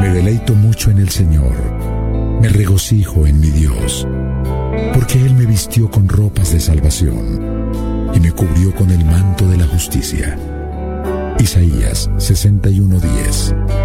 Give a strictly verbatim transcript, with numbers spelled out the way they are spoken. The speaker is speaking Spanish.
Me deleito mucho en el Señor, me regocijo en mi Dios, porque Él me vistió con ropas de salvación y me cubrió con el manto de la justicia. Isaías sesenta y uno diez.